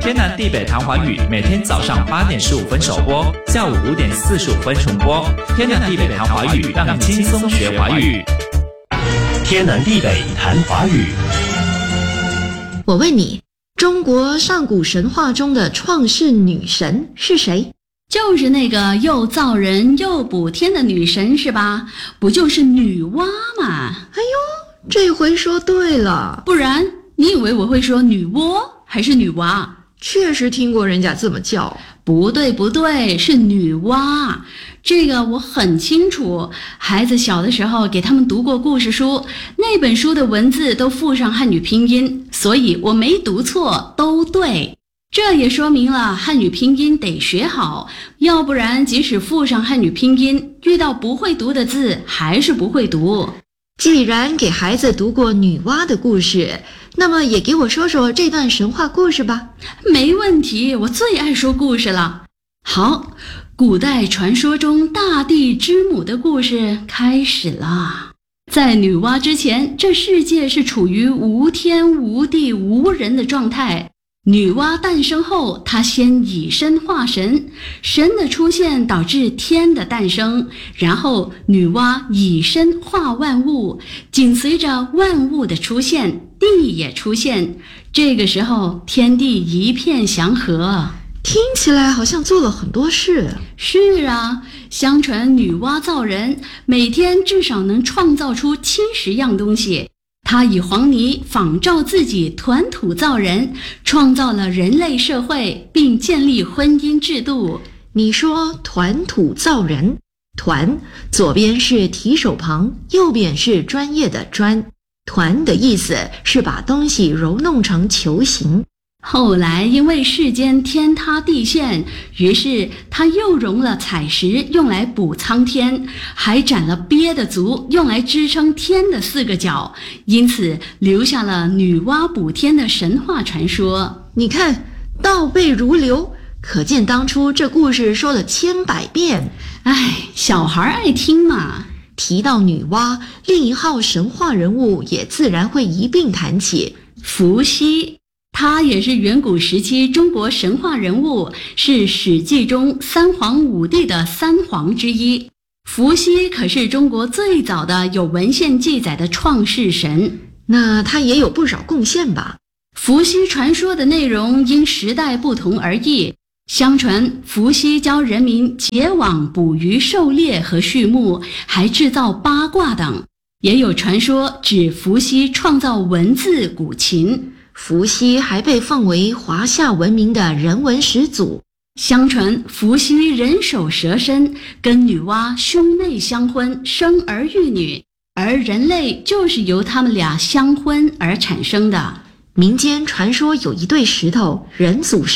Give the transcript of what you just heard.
天南地北谈华语，每天早上8点15分首播，下午5点45分重播。天南地北谈华语，让你轻松学华语。 天南地北谈华语。 我问你，中国上古神话中的创世女神是谁？ 就是那个又造人又补天的女神是吧？不就是女娲吗？ 哎呦，这回说对了。 不然你以为我会说女娲还是女娲？ 确实听过人家这么叫。 不对，是女娲。这个我很清楚，孩子小的时候给他们读过故事书，那本书的文字都附上汉语拼音，所以我没读错，都对。这也说明了汉语拼音得学好，要不然即使附上汉语拼音，遇到不会读的字还是不会读。 既然给孩子读过女娲的故事，那么也给我说说这段神话故事吧。 没问题，我最爱说故事了。好，古代传说中大地之母的故事开始了。在女娲之前，这世界是处于无天无地无人的状态。女娲诞生后，她先以身化神，神的出现导致天的诞生，然后女娲以身化万物，紧随着万物的出现，地也出现。这个时候，天地一片祥和。 听起来好像做了很多事。 是啊，相传女娲造人，每天至少能创造出70样东西。她以黄泥仿照自己团土造人，创造了人类社会，并建立婚姻制度。 你说团土造人，团左边是提手旁，右边是专业的专。团的意思是把东西揉弄成球形。 后来因为世间天塌地陷，于是他又融了采石用来补苍天，还斩了鳖的足用来支撑天的4个角，因此留下了女娲补天的神话传说。 你看，倒背如流，可见当初这故事说了千百遍。 小孩爱听嘛。 提到女娲，另一号神话人物也自然会一并谈起。 伏羲，他也是远古时期中国神话人物，是史记中3皇5帝的3皇之一。伏羲可是中国最早的有文献记载的创世神。 那他也有不少贡献吧？ 伏羲传说的内容因时代不同而异。相传伏羲教人民结网捕鱼狩猎和畜牧，还制造八卦等。也有传说指伏羲创造文字古琴。 伏羲还被奉为华夏文明的人文始祖。 相传伏羲人首蛇身，跟女娲兄妹相婚，生儿育女，而人类就是由他们俩相婚而产生的。 民间传说有一对石头，人祖